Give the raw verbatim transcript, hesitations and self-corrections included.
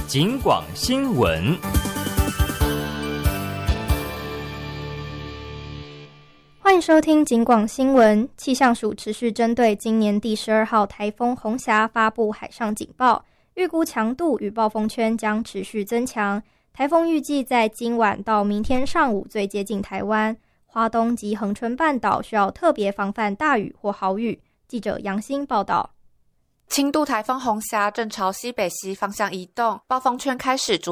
警广新闻。 欢迎收听警广新闻。气象署持续针对今年第十二号台风红霞发布海上警报，预估强度与暴风圈将持续增强。台风预计在今晚到明天上午最接近台湾，花东及恒春半岛需要特别防范大雨或豪雨。记者杨欣报道。 轻度台风红霞正朝西北西方向移动，暴风圈开始逐